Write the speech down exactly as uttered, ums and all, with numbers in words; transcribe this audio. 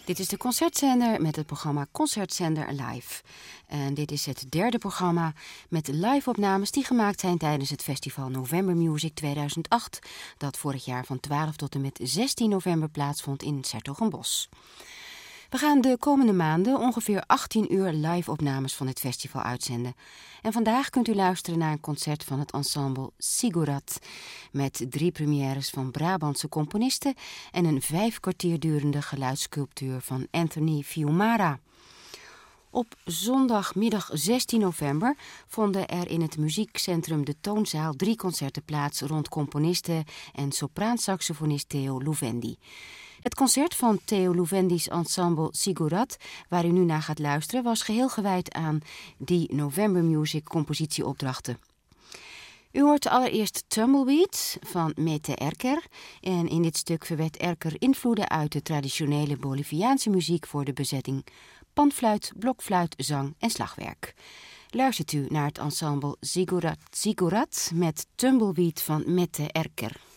Dit is de Concertzender met het programma Concertzender Live. En dit is het derde programma met live-opnames die gemaakt zijn tijdens het festival November Music tweeduizend acht... dat vorig jaar van twaalf tot en met zestien november plaatsvond in 's-Hertogenbosch. We gaan de komende maanden ongeveer achttien uur live-opnames van dit festival uitzenden. En vandaag kunt u luisteren naar een concert van het ensemble Ziggurat, met drie premières van Brabantse componisten en een vijf kwartier durende geluidssculptuur van Anthony Fiumara. Op zondagmiddag zestien november vonden er in het muziekcentrum De Toonzaal drie concerten plaats rond componisten en sopraansaxofonist Theo Louvendi. Het concert van Theo Louvendi's ensemble Ziggurat, waar u nu naar gaat luisteren, was geheel gewijd aan die November Music compositieopdrachten. U hoort allereerst Tumbleweed van Mete Erker. En in dit stuk verwet Erker invloeden uit de traditionele Boliviaanse muziek voor de bezetting: panfluit, blokfluit, zang en slagwerk. Luistert u naar het ensemble Ziggurat, Ziggurat met Tumbleweed van Mete Erker.